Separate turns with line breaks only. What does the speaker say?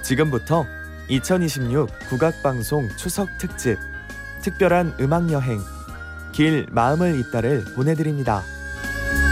지금부터 2026 국악방송 추석 특집 특별한 음악여행 길 마음을 잇다를 보내드립니다.